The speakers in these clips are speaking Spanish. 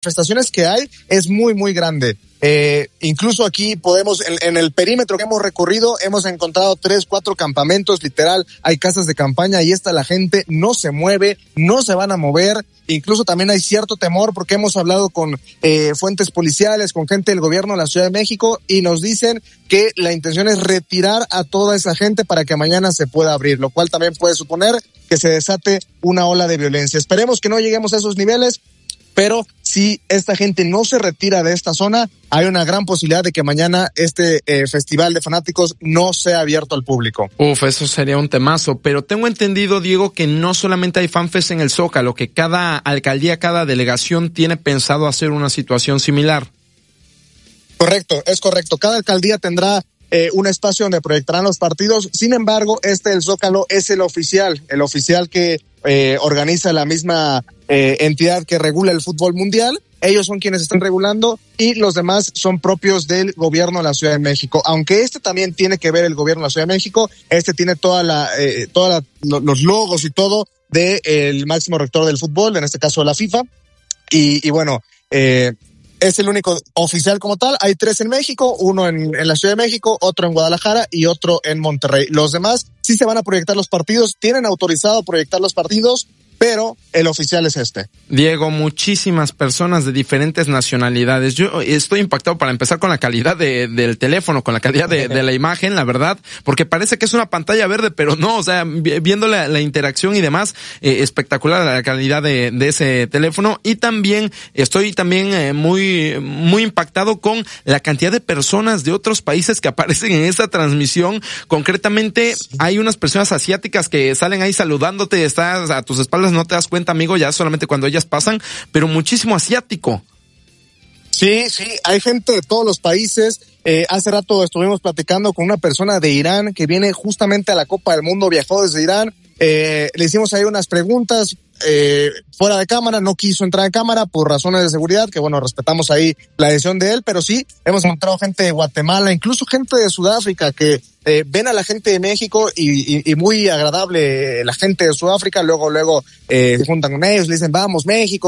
manifestaciones que hay es muy, muy grande. Incluso aquí podemos, en el perímetro que hemos recorrido, hemos encontrado 3, 4 campamentos, literal, hay casas de campaña y la gente no se mueve, no se van a mover. Incluso también hay cierto temor porque hemos hablado con fuentes policiales, con gente del gobierno de la Ciudad de México y nos dicen que la intención es retirar a toda esa gente para que mañana se pueda abrir, lo cual también puede suponer que se desate una ola de violencia. Esperemos que no lleguemos a esos niveles, pero si esta gente no se retira de esta zona, hay una gran posibilidad de que mañana este festival de fanáticos no sea abierto al público. Eso sería un temazo, pero tengo entendido, Diego, que no solamente hay FanFest en el Zócalo, que cada alcaldía, cada delegación tiene pensado hacer una situación similar. Correcto, es correcto. Cada alcaldía tendrá un espacio donde proyectarán los partidos. Sin embargo, el Zócalo es el oficial que organiza la misma entidad que regula el fútbol mundial. Ellos son quienes están regulando y los demás son propios del gobierno de la Ciudad de México. Aunque también tiene que ver el gobierno de la Ciudad de México, tiene los logos y todo del máximo rector del fútbol, en este caso de la FIFA. Y bueno, es el único oficial como tal. Hay 3 en México, uno en la Ciudad de México, otro en Guadalajara y otro en Monterrey. Los demás sí se van a proyectar los partidos, tienen autorizado proyectar los partidos, pero el oficial es Diego, muchísimas personas de diferentes nacionalidades. Yo estoy impactado para empezar con la calidad del teléfono, con la calidad de la imagen, la verdad, porque parece que es una pantalla verde, pero no, o sea, viendo la interacción y demás, espectacular la calidad de ese teléfono. Y también estoy muy, muy impactado con la cantidad de personas de otros países que aparecen en esta transmisión. Concretamente, hay unas personas asiáticas que salen ahí saludándote, estás a tus espaldas, no te das cuenta, amigo, ya solamente cuando ellas pasan, pero muchísimo asiático. Sí, hay gente de todos los países. Hace rato estuvimos platicando con una persona de Irán que viene justamente a la Copa del Mundo, viajó desde Irán. Le hicimos ahí unas preguntas fuera de cámara, no quiso entrar en cámara por razones de seguridad, que bueno, respetamos ahí la decisión de él, pero sí, hemos encontrado gente de Guatemala, incluso gente de Sudáfrica que ven a la gente de México y muy agradable la gente de Sudáfrica, luego se juntan con ellos, le dicen vamos México,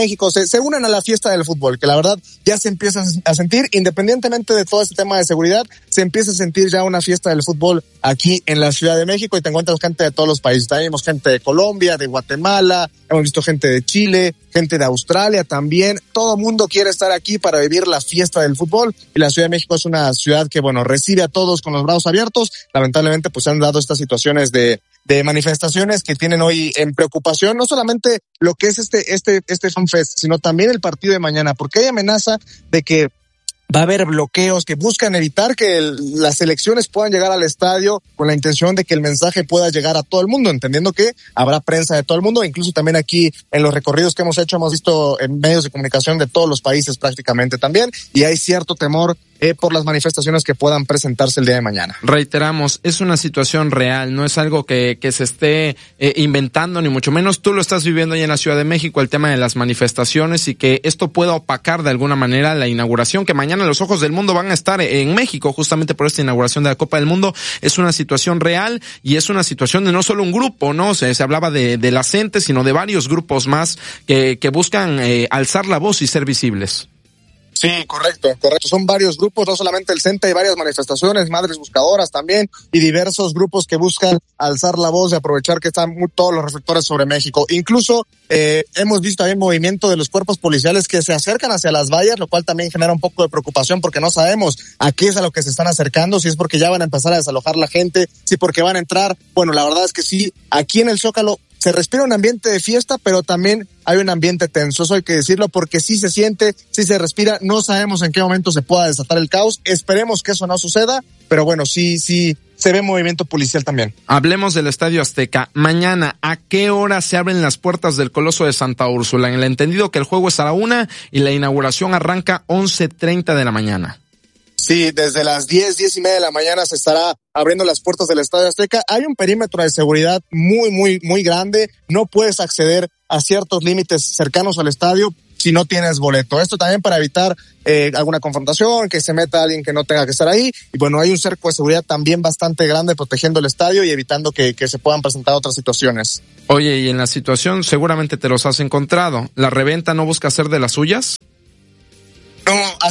se unen a la fiesta del fútbol, que la verdad ya se empieza a sentir, independientemente de todo este tema de seguridad, se empieza a sentir ya una fiesta del fútbol aquí en la Ciudad de México y te encuentras gente de todos los países. También vemos gente de Colombia, de Guatemala, hemos visto gente de Chile, gente de Australia también. Todo mundo quiere estar aquí para vivir la fiesta del fútbol y la Ciudad de México es una ciudad que bueno, recibe a todos con los brazos abiertos. Lamentablemente pues se han dado estas situaciones de manifestaciones que tienen hoy en preocupación no solamente lo que es este FanFest, sino también el partido de mañana, porque hay amenaza de que va a haber bloqueos que buscan evitar que las selecciones puedan llegar al estadio con la intención de que el mensaje pueda llegar a todo el mundo, entendiendo que habrá prensa de todo el mundo, incluso también aquí en los recorridos que hemos hecho hemos visto en medios de comunicación de todos los países prácticamente también, y hay cierto temor por las manifestaciones que puedan presentarse el día de mañana. Reiteramos, es una situación real, no es algo que se esté inventando, ni mucho menos. Tú lo estás viviendo ahí en la Ciudad de México, el tema de las manifestaciones y que esto pueda opacar de alguna manera la inauguración, que mañana los ojos del mundo van a estar en México justamente por esta inauguración de la Copa del Mundo. Es una situación real y es una situación de no solo un grupo, ¿no? Se hablaba de la CENTE, sino de varios grupos más que buscan alzar la voz y ser visibles. Sí, correcto. Son varios grupos, no solamente el CENTE, hay varias manifestaciones, Madres Buscadoras también, y diversos grupos que buscan alzar la voz y aprovechar que están todos los reflectores sobre México. Incluso hemos visto también movimiento de los cuerpos policiales que se acercan hacia las vallas, lo cual también genera un poco de preocupación porque no sabemos a qué es a lo que se están acercando, si es porque ya van a empezar a desalojar la gente, si porque van a entrar. Bueno, la verdad es que sí, aquí en el Zócalo se respira un ambiente de fiesta, pero también hay un ambiente tenso, eso hay que decirlo, porque sí se siente, sí se respira, no sabemos en qué momento se pueda desatar el caos, esperemos que eso no suceda, pero bueno, sí se ve movimiento policial también. Hablemos del Estadio Azteca. Mañana, ¿a qué hora se abren las puertas del Coloso de Santa Úrsula? En el entendido que el juego es a la 1:00 y la inauguración arranca 11:30 de la mañana. Sí, desde las 10:30 de la mañana se estará abriendo las puertas del Estadio Azteca. Hay un perímetro de seguridad muy grande. No puedes acceder a ciertos límites cercanos al estadio si no tienes boleto. Esto también para evitar alguna confrontación, que se meta alguien que no tenga que estar ahí. Y bueno, hay un cerco de seguridad también bastante grande protegiendo el estadio y evitando que se puedan presentar otras situaciones. Oye, y en la situación seguramente te los has encontrado. ¿La reventa no busca hacer de las suyas?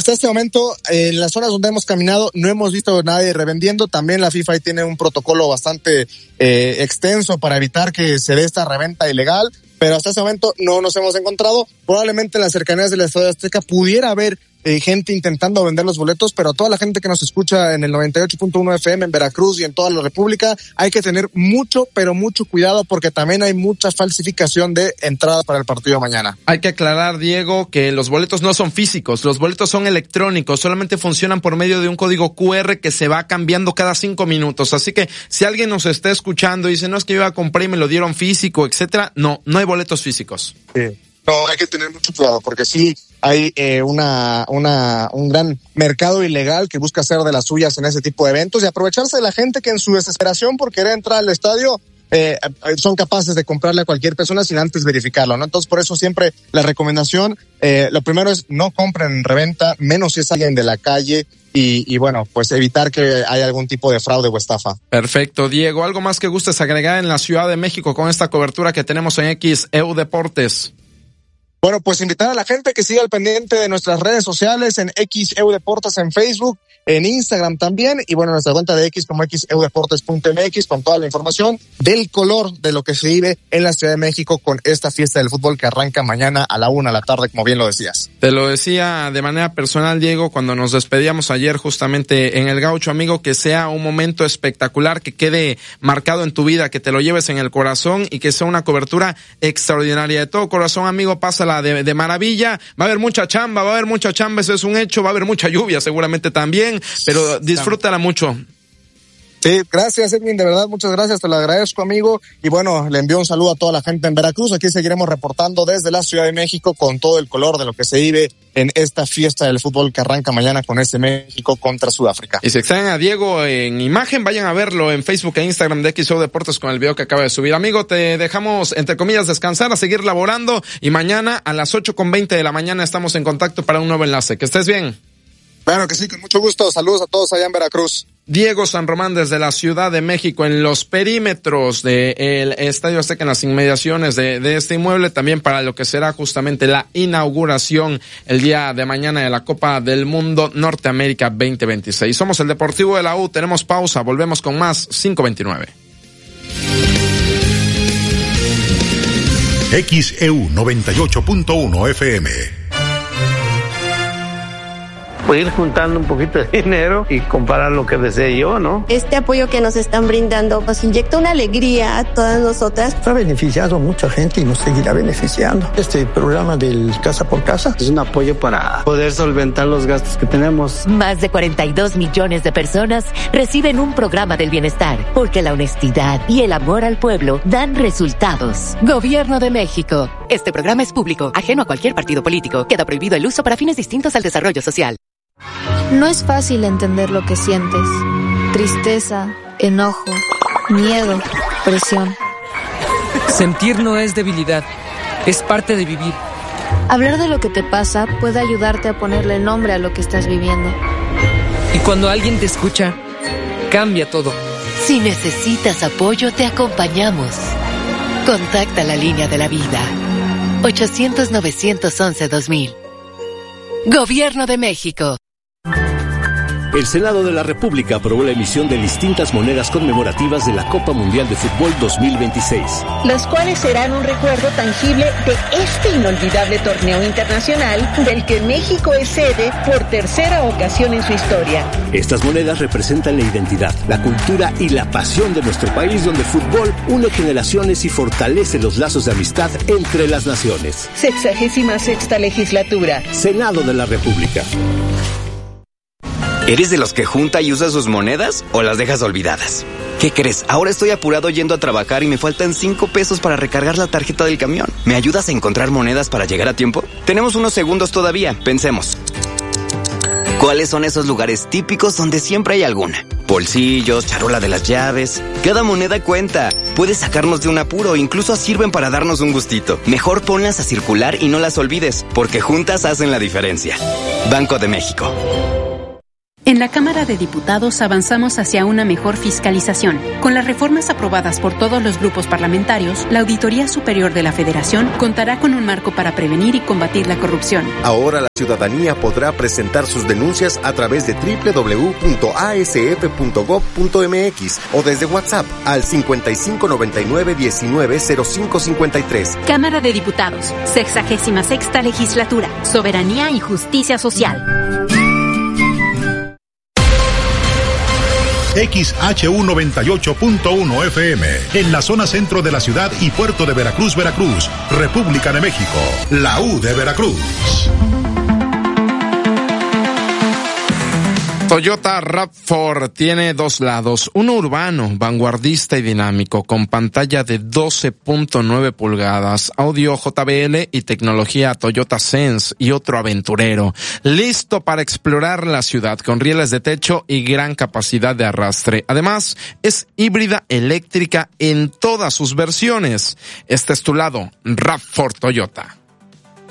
hasta este momento, en las zonas donde hemos caminado, no hemos visto a nadie revendiendo. También la FIFA tiene un protocolo bastante extenso para evitar que se dé esta reventa ilegal, pero hasta este momento no nos hemos encontrado. Probablemente en las cercanías del Estadio Azteca pudiera haber gente intentando vender los boletos, pero a toda la gente que nos escucha en el 98.1 FM en Veracruz y en toda la República, hay que tener mucho, pero mucho cuidado, porque también hay mucha falsificación de entradas para el partido mañana. Hay que aclarar, Diego, que los boletos no son físicos, los boletos son electrónicos, solamente funcionan por medio de un código QR que se va cambiando cada 5 minutos, así que si alguien nos está escuchando y dice, no, es que yo ya compré y me lo dieron físico, etcétera, no hay boletos físicos. Sí. No, hay que tener mucho cuidado, porque sí hay un gran mercado ilegal que busca hacer de las suyas en ese tipo de eventos y aprovecharse de la gente que en su desesperación por querer entrar al estadio son capaces de comprarle a cualquier persona sin antes verificarlo, ¿no? Entonces, por eso siempre la recomendación, lo primero es no compren en reventa, menos si es alguien de la calle y bueno, pues evitar que haya algún tipo de fraude o estafa. Perfecto, Diego. ¿Algo más que gustes agregar en la Ciudad de México con esta cobertura que tenemos en XEU Deportes? Bueno, pues invitar a la gente que siga al pendiente de nuestras redes sociales en XEU Deportes en Facebook, en Instagram también, y bueno, nuestra cuenta de X como xeudeportes.mx con toda la información del color de lo que se vive en la Ciudad de México con esta fiesta del fútbol que arranca mañana a la 1 de la tarde, como bien lo decías. Te lo decía de manera personal, Diego, cuando nos despedíamos ayer justamente en el Gaucho, amigo, que sea un momento espectacular, que quede marcado en tu vida, que te lo lleves en el corazón y que sea una cobertura extraordinaria. De todo corazón, amigo, pásala de maravilla. Va a haber mucha chamba, eso es un hecho, va a haber mucha lluvia seguramente también, pero disfrútala mucho. Sí, gracias, Edwin, de verdad, muchas gracias, te lo agradezco, amigo, y bueno, le envío un saludo a toda la gente en Veracruz. Aquí seguiremos reportando desde la Ciudad de México con todo el color de lo que se vive en esta fiesta del fútbol que arranca mañana con ese México contra Sudáfrica. Y si extraen a Diego en imagen, vayan a verlo en Facebook e Instagram de XEU Deportes con el video que acaba de subir. Amigo, te dejamos, entre comillas, descansar, a seguir laborando, y mañana a las 8:20 de la mañana estamos en contacto para un nuevo enlace. Que estés bien. Claro que sí, con mucho gusto. Saludos a todos allá en Veracruz. Diego San Román desde la Ciudad de México, en los perímetros del Estadio Azteca, en las inmediaciones de este inmueble, también para lo que será justamente la inauguración el día de mañana de la Copa del Mundo Norteamérica 2026. Somos el Deportivo de la U, tenemos pausa, volvemos con más 5:29. XEU 98.1 FM. Pues ir juntando un poquito de dinero y comprar lo que desee yo, ¿no? Este apoyo que nos están brindando nos inyecta una alegría a todas nosotras. Ha beneficiado a mucha gente y nos seguirá beneficiando. Este programa del Casa por Casa es un apoyo para poder solventar los gastos que tenemos. Más de 42 millones de personas reciben un programa del bienestar, porque la honestidad y el amor al pueblo dan resultados. Gobierno de México. Este programa es público, ajeno a cualquier partido político. Queda prohibido el uso para fines distintos al desarrollo social. No es fácil entender lo que sientes. Tristeza, enojo, miedo, presión. Sentir no es debilidad, es parte de vivir. Hablar de lo que te pasa puede ayudarte a ponerle nombre a lo que estás viviendo. Y cuando alguien te escucha, cambia todo. Si necesitas apoyo, te acompañamos. Contacta la línea de la vida. 800-911-2000. Gobierno de México. El Senado de la República aprobó la emisión de distintas monedas conmemorativas de la Copa Mundial de Fútbol 2026. Las cuales serán un recuerdo tangible de este inolvidable torneo internacional del que México es sede por tercera ocasión en su historia. Estas monedas representan la identidad, la cultura y la pasión de nuestro país, donde el fútbol une generaciones y fortalece los lazos de amistad entre las naciones. 66ª legislatura. Senado de la República. ¿Eres de los que junta y usa sus monedas o las dejas olvidadas? ¿Qué crees? Ahora estoy apurado yendo a trabajar y me faltan 5 pesos para recargar la tarjeta del camión. ¿Me ayudas a encontrar monedas para llegar a tiempo? Tenemos unos segundos todavía, pensemos. ¿Cuáles son esos lugares típicos donde siempre hay alguna? Bolsillos, charola de las llaves. Cada moneda cuenta. Puede sacarnos de un apuro, incluso sirven para darnos un gustito. Mejor ponlas a circular y no las olvides, porque juntas hacen la diferencia. Banco de México. En la Cámara de Diputados avanzamos hacia una mejor fiscalización. Con las reformas aprobadas por todos los grupos parlamentarios, la Auditoría Superior de la Federación contará con un marco para prevenir y combatir la corrupción. Ahora la ciudadanía podrá presentar sus denuncias a través de www.asf.gov.mx o desde WhatsApp al 5599-190553. Cámara de Diputados, 66ª Legislatura, Soberanía y Justicia Social. XHU98.1 FM, en la zona centro de la ciudad y puerto de Veracruz, Veracruz, República de México, la U de Veracruz. Toyota RAV4 tiene dos lados, uno urbano, vanguardista y dinámico, con pantalla de 12.9 pulgadas, audio JBL y tecnología Toyota Sense, y otro aventurero, listo para explorar la ciudad con rieles de techo y gran capacidad de arrastre. Además, es híbrida eléctrica en todas sus versiones. Este es tu lado, RAV4 Toyota.